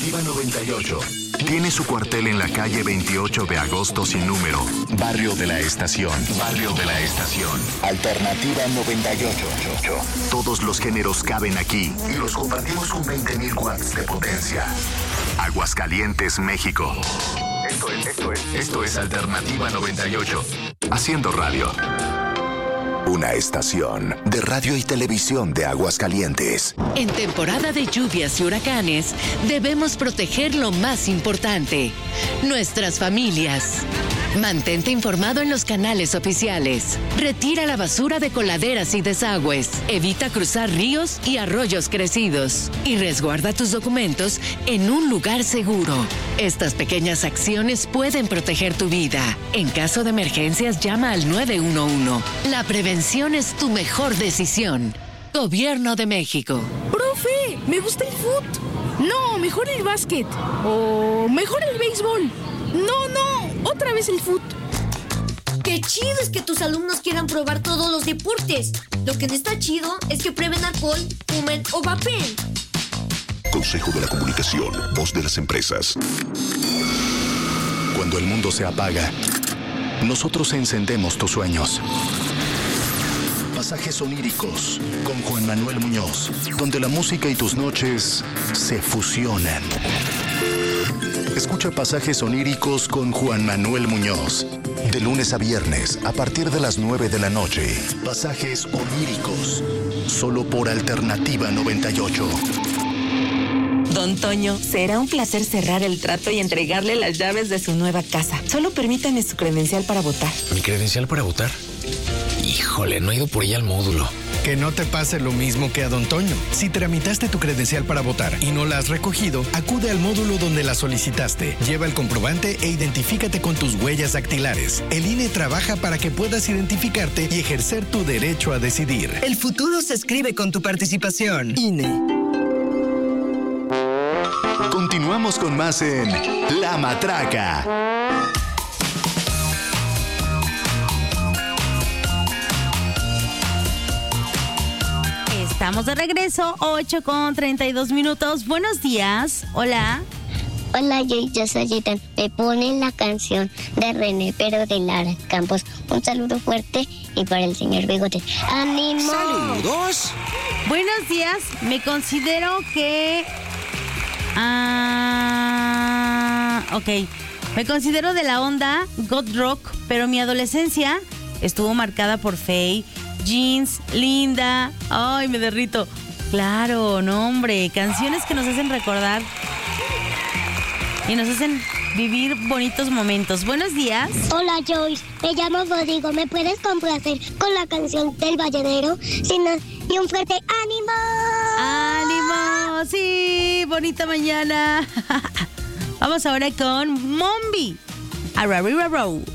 Alternativa 98. Tiene su cuartel en la calle 28 de agosto sin número. Barrio de la Estación. Barrio de la Estación. Alternativa 98. Todos los géneros caben aquí y los compartimos con 20.000 watts de potencia. Aguascalientes, México. Esto es Alternativa 98. Haciendo radio. Una estación de radio y televisión de Aguascalientes. En temporada de lluvias y huracanes, debemos proteger lo más importante: nuestras familias. Mantente informado en los canales oficiales. Retira la basura de coladeras y desagües. Evita cruzar ríos y arroyos crecidos. Y resguarda tus documentos en un lugar seguro. Estas pequeñas acciones pueden proteger tu vida. En caso de emergencias, llama al 911. La prevención es tu mejor decisión. Gobierno de México. ¡Profe! ¡Me gusta el fútbol! No, mejor el básquet. O mejor el béisbol. No, otra vez el fútbol. ¡Qué chido es que tus alumnos quieran probar todos los deportes! Lo que no está chido es que prueben alcohol, fumen o vapeen. Consejo de la Comunicación, voz de las empresas. Cuando el mundo se apaga, nosotros encendemos tus sueños. Pasajes oníricos con Juan Manuel Muñoz, donde la música y tus noches se fusionan. Escucha Pasajes oníricos con Juan Manuel Muñoz. De lunes a viernes, a partir de las 9 de la noche. Pasajes oníricos. Solo por Alternativa 98. Don Toño, será un placer cerrar el trato y entregarle las llaves de su nueva casa. Solo permítame su credencial para votar. ¿Mi credencial para votar? Híjole, no he ido por ella al módulo. Que no te pase lo mismo que a Don Toño. Si tramitaste tu credencial para votar y no la has recogido, acude al módulo donde la solicitaste. Lleva el comprobante e identifícate con tus huellas dactilares. El INE trabaja para que puedas identificarte y ejercer tu derecho a decidir. El futuro se escribe con tu participación. INE. Continuamos con más en La Matraca. Estamos de regreso, 8:32. Buenos días. Hola. Hola, yo soy Ethan. Me ponen la canción de René, pero de Lara Campos. Un saludo fuerte y para el señor Bigote. ¡Ánimo! ¡Saludos! Buenos días. Me considero que... ok. Me considero de la onda God Rock, pero mi adolescencia estuvo marcada por Faye, Jeans, Linda. Ay, me derrito. Claro, no, hombre. Canciones que nos hacen recordar y nos hacen vivir bonitos momentos. Buenos días. Hola, Joyce. Me llamo Rodrigo. ¿Me puedes complacer con la canción del ballenero? Y un fuerte ánimo. ¡Ánimo! Sí, bonita mañana. Vamos ahora con Mombi. Ararira Row.